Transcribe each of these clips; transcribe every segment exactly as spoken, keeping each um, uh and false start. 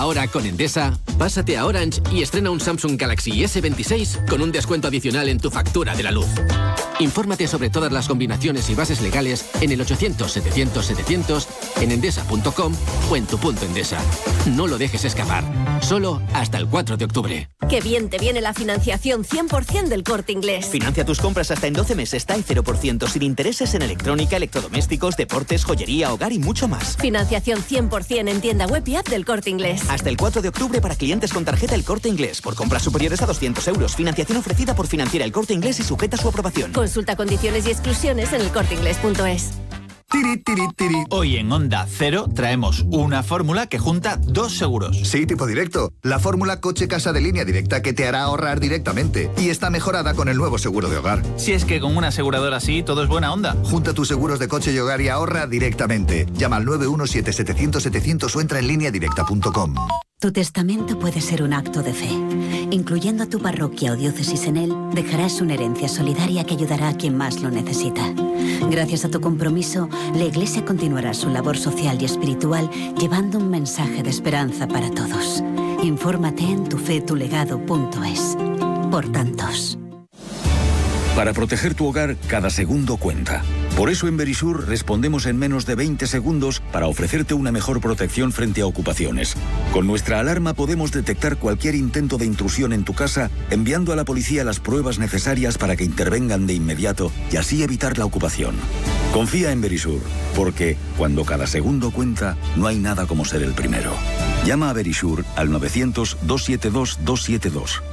Ahora con Endesa, pásate a Orange y estrena un Samsung Galaxy ese veintiséis con un descuento adicional en tu factura de la luz. Infórmate sobre todas las combinaciones y bases legales en el ochocientos setecientos setecientos, en endesa punto com o en tu punto Endesa. No lo dejes escapar. Solo hasta el cuatro de octubre. ¡Qué bien te viene la financiación cien por ciento del Corte Inglés! Financia tus compras hasta en doce meses, T A E cero por ciento, sin intereses en electrónica, electrodomésticos, deportes, joyería, hogar y mucho más. Financiación cien por ciento en tienda web y app del Corte Inglés. Hasta el cuatro de octubre para clientes con tarjeta El Corte Inglés. Por compras superiores a doscientos euros. Financiación ofrecida por Financiera El Corte Inglés y sujeta a su aprobación. Consulta condiciones y exclusiones en el corte inglés punto es. Tiri, tiri, tiri. Hoy en Onda Cero traemos una fórmula que junta dos seguros. Sí, tipo directo. La fórmula coche-casa de Línea Directa que te hará ahorrar directamente. Y está mejorada con el nuevo seguro de hogar. Si es que con una aseguradora así todo es buena onda. Junta tus seguros de coche y hogar y ahorra directamente. Llama al nueve uno siete setecientos setecientos o entra en línea directa punto com. Tu testamento puede ser un acto de fe. Incluyendo a tu parroquia o diócesis en él, dejarás una herencia solidaria que ayudará a quien más lo necesita. Gracias a tu compromiso, la Iglesia continuará su labor social y espiritual llevando un mensaje de esperanza para todos. Infórmate en tu fe tu legado punto es. Por tantos. Para proteger tu hogar, cada segundo cuenta. Por eso en Verisur respondemos en menos de veinte segundos para ofrecerte una mejor protección frente a ocupaciones. Con nuestra alarma podemos detectar cualquier intento de intrusión en tu casa, enviando a la policía las pruebas necesarias para que intervengan de inmediato y así evitar la ocupación. Confía en Verisur, porque cuando cada segundo cuenta, no hay nada como ser el primero. Llama a Verisur al novecientos, doscientos setenta y dos, doscientos setenta y dos.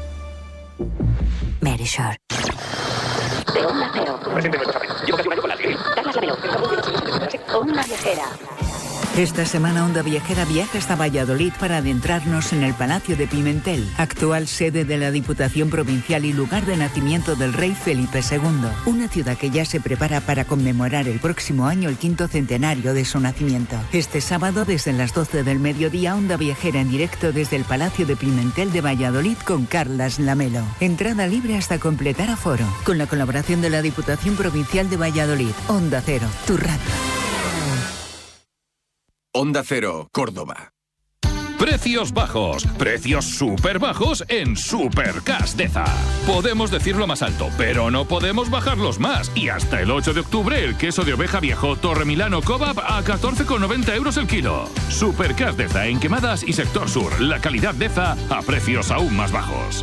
Verisur. De Onda Cero. Llevo casi un año con la Lili. Carlas Lamelo. Onda Viajera. Esta semana Onda Viajera viaja hasta Valladolid para adentrarnos en el Palacio de Pimentel, actual sede de la Diputación Provincial y lugar de nacimiento del rey Felipe segundo. Una ciudad que ya se prepara para conmemorar el próximo año el quinto centenario de su nacimiento. Este sábado, desde las doce del mediodía, Onda Viajera en directo desde el Palacio de Pimentel de Valladolid con Carlas Lamelo. Entrada libre hasta completar aforo. Con la colaboración de la Diputación Provincial de Valladolid. Onda Cero, tu radio. Onda Cero, Córdoba. Precios bajos, precios súper bajos en Supercas Deza. Podemos decirlo más alto, pero no podemos bajarlos más. Y hasta el ocho de octubre el queso de oveja viejo Torre Milano Cobab a catorce con noventa euros el kilo. Supercas Deza en Quemadas y Sector Sur. La calidad Deza a precios aún más bajos.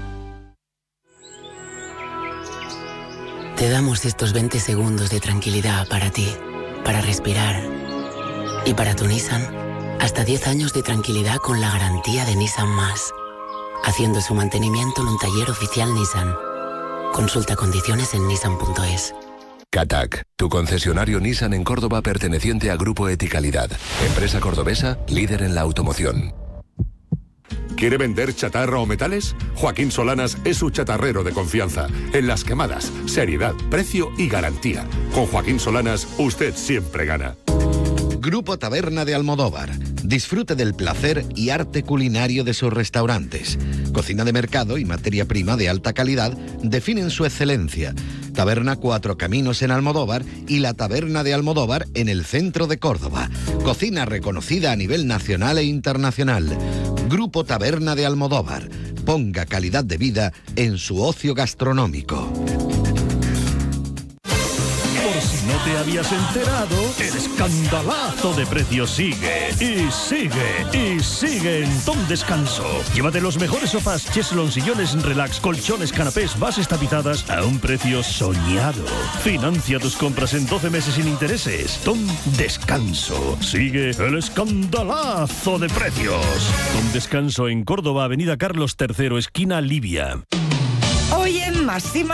Te damos estos veinte segundos de tranquilidad para ti, para respirar. Y para tu Nissan, hasta diez años de tranquilidad con la garantía de Nissan Más. Haciendo su mantenimiento en un taller oficial Nissan. Consulta condiciones en nissan punto es. Catac, tu concesionario Nissan en Córdoba perteneciente a Grupo Eticalidad. Empresa cordobesa, líder en la automoción. ¿Quiere vender chatarra o metales? Joaquín Solanas es su chatarrero de confianza. En Las Quemadas, seriedad, precio y garantía. Con Joaquín Solanas, usted siempre gana. Grupo Taberna de Almodóvar. Disfrute del placer y arte culinario de sus restaurantes. Cocina de mercado y materia prima de alta calidad definen su excelencia. Taberna Cuatro Caminos en Almodóvar y la Taberna de Almodóvar en el centro de Córdoba. Cocina reconocida a nivel nacional e internacional. Grupo Taberna de Almodóvar. Ponga calidad de vida en su ocio gastronómico. ¿No te habías enterado? El escandalazo de precios sigue, y sigue, y sigue en Tom Descanso. Llévate los mejores sofás, cheslons, sillones, relax, colchones, canapés, bases tapizadas a un precio soñado. Financia tus compras en doce meses sin intereses. Tom Descanso. Sigue el escandalazo de precios. Tom Descanso en Córdoba, Avenida Carlos tercero, esquina Libia. Hoy en Máxima